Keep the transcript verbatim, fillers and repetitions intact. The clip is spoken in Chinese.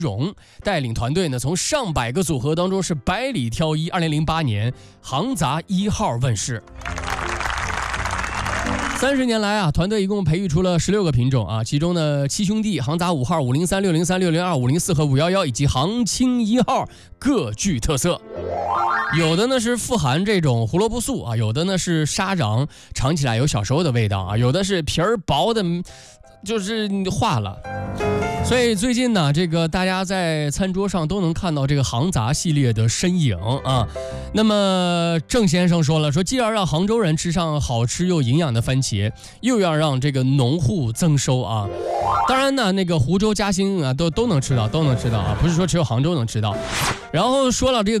荣带领团队呢，从上百个组合当中是百里挑一。二零零八年，杭杂一号问世。三十年来啊，团队一共培育出了十六个品种啊，其中呢，七兄弟、杭杂五号、五零三、六零三、六零二、五零四和五一一以及杭青一号各具特色。有的呢是富含这种胡萝卜素啊，有的呢是沙瓤，尝起来有小时候的味道啊，有的是皮儿薄的，就是化了。所以最近呢，这个大家在餐桌上都能看到这个杭杂系列的身影啊。那么郑先生说了，说既要让杭州人吃上好吃又营养的番茄，又要让这个农户增收啊。当然呢，那个湖州嘉兴啊，都都能吃到，都能吃到啊，不是说只有杭州能吃到。然后说了这个